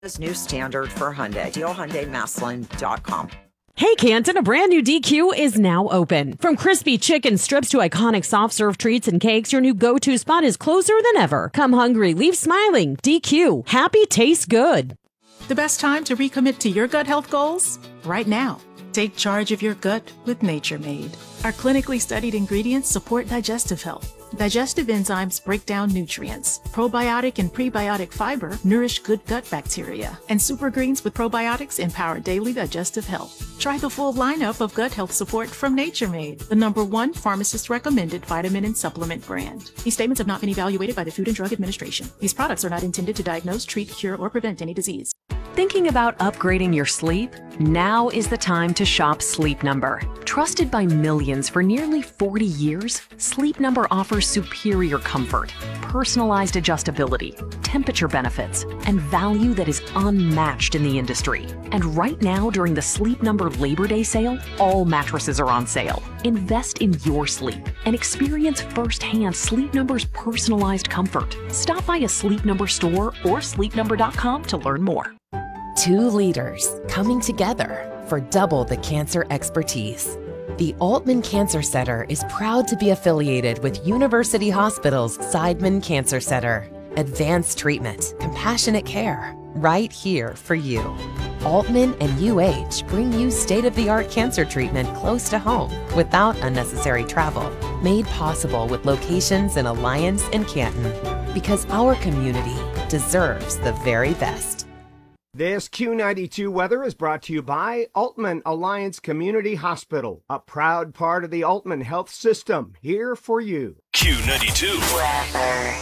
This new standard for Hyundai. DealHyundaiMassillon.com. Hey Canton, a brand new DQ is now open. From crispy chicken strips to iconic soft serve treats and cakes, your new go-to spot is closer than ever. Come hungry, leave smiling. DQ, happy tastes good. The best time to recommit to your gut health goals? Right now. Take charge of your gut with Nature Made. Our clinically studied ingredients support digestive health. Digestive enzymes break down nutrients. Probiotic and prebiotic fiber nourish good gut bacteria. And supergreens with probiotics empower daily digestive health. Try the full lineup of gut health support from Nature Made, the #1 pharmacist-recommended vitamin and supplement brand. These statements have not been evaluated by the Food and Drug Administration. These products are not intended to diagnose, treat, cure, or prevent any disease. Thinking about upgrading your sleep? Now is the time to shop Sleep Number. Trusted by millions for nearly 40 years, Sleep Number offers superior comfort, personalized adjustability, temperature benefits, and value that is unmatched in the industry. And right now, during the Sleep Number Labor Day sale, all mattresses are on sale. Invest in your sleep and experience firsthand Sleep Number's personalized comfort. Stop by a Sleep Number store or sleepnumber.com to learn more. Two leaders coming together for double the cancer expertise. The Altman Cancer Center is proud to be affiliated with University Hospital's Seidman Cancer Center. Advanced treatment, compassionate care, right here for you. Altman and UH bring you state-of-the-art cancer treatment close to home without unnecessary travel. Made possible with locations in Alliance and Canton. Because our community deserves the very best. This Q92 weather is brought to you by Altman Alliance Community Hospital, a proud part of the Altman Health System, here for you. Q92 weather.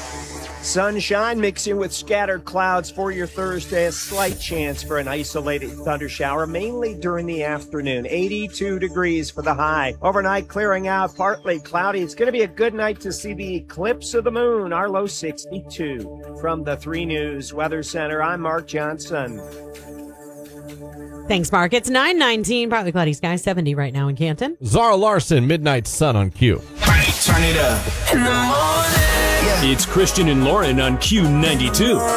Sunshine mixing with scattered clouds for your Thursday. A slight chance for an isolated thundershower, mainly during the afternoon. 82 degrees for the high. Overnight clearing out, partly cloudy. It's going to be a good night to see the eclipse of the moon. Our low 62. From the 3 News Weather Center, I'm Mark Johnson. Thanks, Mark. It's 9:19, partly cloudy skies, 70 right now in Canton. Zara Larson, Midnight Sun on Q. Turn it up in the morning. It's Christian and Lauren on Q92.